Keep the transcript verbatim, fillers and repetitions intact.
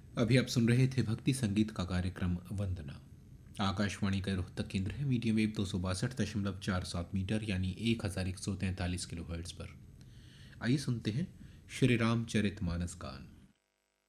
अभी आप सुन रहे थे भक्ति संगीत का कार्यक्रम वंदना। आकाशवाणी का रोहतक केंद्र है, मीडियम वेव दो सौ बासठ दशमलव चार सात मीटर यानी एक हजार एक सौ तैंतालीस किलो हर्ट्ज पर। आइए सुनते हैं श्री रामचरित मानस गान।